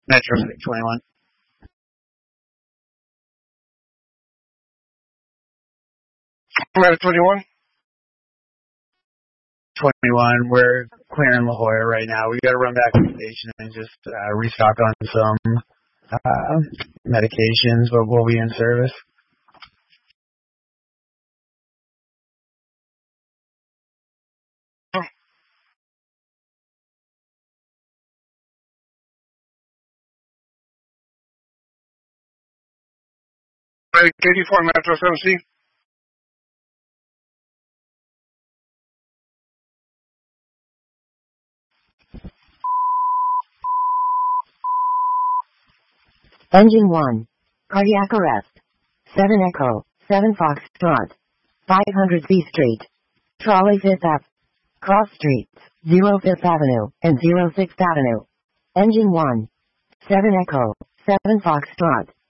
Metro 21. Metro 21. 21. We're clearing La Jolla right now. We got to run back to the station and just restock on some medications, but we'll be in service. KD4 Metro 7C. Engine 1. Cardiac arrest. 7 Echo, 7 Foxtrot. 500 C Street. Trolley 5th Ave. Cross Streets, 0 5th Avenue, and 0 6th Avenue. Engine 1. 7 Echo, 7 Foxtrot.